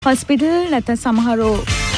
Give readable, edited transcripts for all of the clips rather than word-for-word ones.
Hospital නැත්නම් සමහරව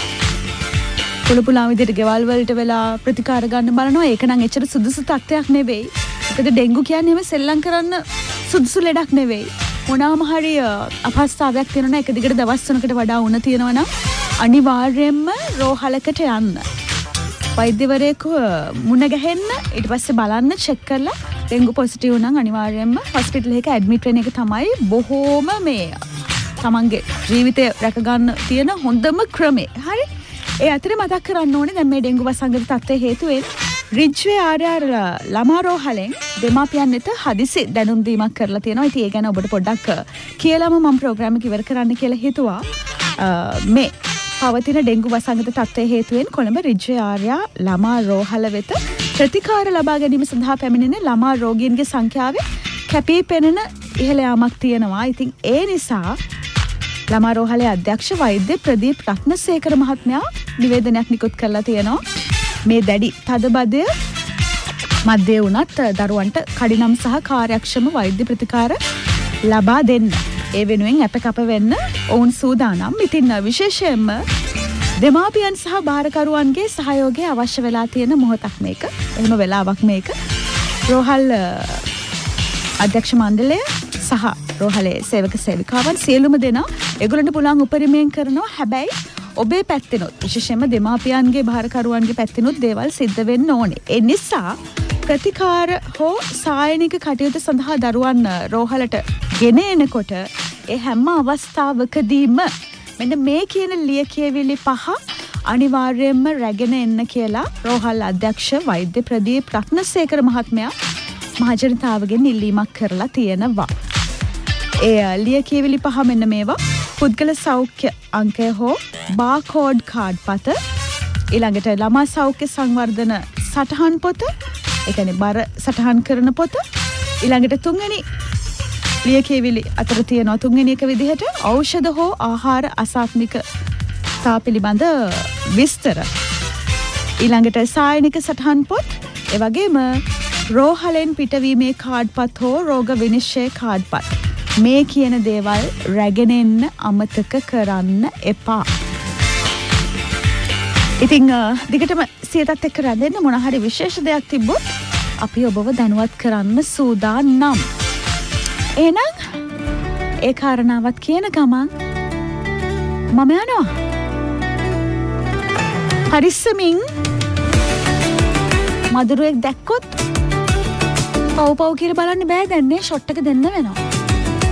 පුළපුලා විදිහට ගෙවල් වලට වෙලා ප්‍රතිකාර ගන්න බලනවා. ඒක නම් එච්චර සුදුසු තත්ත්වයක් නෙවෙයි. මොකද ඩෙන්ගු කියන්නේ එහෙම සෙල්ලම් කරන්න සුදුසු ලෙඩක් නෙවෙයි. මොනවාම හරි අපහසුතාවයක් තියෙනවා එක දිගට දවස් 3කට වඩා උණ තියෙනවා නම් අනිවාර්යයෙන්ම රෝහලකට යන්න. වෛද්‍යවරයෙකු මුණ ගැහෙන්න ඊට පස්සේ බලන්න චෙක් කරලා ඩෙන්ගු පොසිටිව් නම් අනිවාර්යයෙන්ම හොස්පිටල් එකක ඇඩ්මිට් වෙන එක තමයි බොහෝම මේ තමන්ගේ ජීවිතය රැක ගන්න තියෙන හොඳම ක්‍රමය. හරි. ඒ අතරේ මතක් කරන්න ඕනේ දැන් මේ ඩෙන්ගු වසංගත තත්ත්වයේ හේතුවෙන් රිජ්වේ ආර්යාර ළමා රෝහලෙන් දෙමාපියන් වෙත හදිසි දැනුම් දීමක් කරලා තියෙනවා. ඉතින් ඒ ගැන ඔබට පොඩ්ඩක් කියලාම මම ප්‍රෝග්‍රෑම් එක ඉවර කරන්න කියලා හිතුවා. මේ පවතින ඩෙන්ගු වසංගත තත්ත්වයේ හේතුවෙන් කොළඹ රිජ්වේ ආර්යා ළමා රෝහල වෙත ප්‍රතිකාර ලබා ගැනීම සඳහා පැමිණෙන ළමා රෝගීන්ගේ සංඛ්‍යාවේ කැපී පෙනෙන ඉහළ යාමක් තියෙනවා. ඉතින් ඒ නිසා ළමා රෝහලේ අධ්‍යක්ෂ වෛද්‍ය ප්‍රදීප් රත්නසේකර මහත්මයා නිවේදනයක් නිකුත් කරලා තියෙනවා. මේ දැඩි තදබදය මැදේ වුණත් දරුවන්ට කඩිනම් සහ කාර්යක්ෂම වෛද්‍ය ප්‍රතිකාර ලබා දෙන්න. ඒ වෙනුවෙන් අප කැප වෙන්න ඔවුන් සූදානම්. ඉතින් විශේෂයෙන්ම දෙමාපියන් සහ භාරකරුවන්ගේ සහයෝගය අවශ්‍ය වෙලා තියෙන මොහොතක් මේක. එහෙම වෙලාවක් මේක. රෝහල් අධ්‍යක්ෂ මණ්ඩලය සහ රෝහලේ සේවක සේවිකාවන් සියලුම දෙනා ඒගොල්ලන්ට පුළුවන් උපරිමයෙන් කරනවා. හැබැයි ඔබේ පැත්තෙනොත් විශේෂයෙන්ම දෙමාපියන්ගේ භාරකරුවන්ගේ පැත්තෙනොත් දේවල් සිද්ධ වෙන්න ඕනේ. ඒ නිසා ප්‍රතිකාර හෝ සායනික කටයුතු සඳහා දරුවන් රෝහලට ගෙන එනකොට ඒ හැම අවස්ථාවකදීම මෙන්න මේ කියන ලියකියවිලි 5 අනිවාර්යයෙන්ම රැගෙන එන්න කියලා රෝහල් අධ්‍යක්ෂ වෛද්‍ය ප්‍රදීප් රත්නසේකර මහත්මයා මහජනතාවගෙන් ඉල්ලීමක් කරලා තියෙනවා. ඒ ලියකියවිලි 5 මෙන්න මේවා. පුද්ගල සෞඛ්‍ය අංකය හෝ බාකෝඩ් කාඩ් පත, ඊළඟට ළමා සෞඛ්‍ය සංවර්ධන සටහන් පොත, ඒ කියන්නේ බර සටහන් කරන පොත, ඊළඟට තුන්වෙනි ලියකියවිලි අතර තියෙනවා තුන්වෙනි එක විදිහට ඖෂධ හෝ ආහාර අසාත්මිකතා පිළිබඳ විස්තර, ඊළඟට සායනික සටහන් පොත්, ඒ වගේම රෝහලෙන් පිටවීමේ කාඩ්පත් හෝ රෝග විනිශ්චය කාඩ්පත්. මේ කියන දේවල් රැගෙන එන්න අමතක කරන්න එපා. ඉතින් දිගටම සියතත් එක්ක රැඳෙන්න මොන හරි විශේෂ දෙයක් තිබ්බොත් අපි ඔබව දැනුවත් කරන්න සූදානම්. එහෙනම් ඒ කාරණාවත් කියන ගමන් මම යනවා. පරිස්සමින් මදුරුවෙක් දැක්කොත් පව් කියලා බලන්න බෑ. දැන් නේ ෂොට් එක දෙන්න වෙනවා.